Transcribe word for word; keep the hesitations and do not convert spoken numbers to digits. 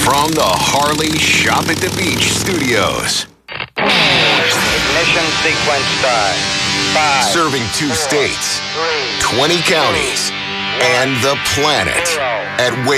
From the Harley Shop at the Beach studios. Ignition sequence start. Five. Serving two four, states, three, twenty counties, two, and the planet zero. at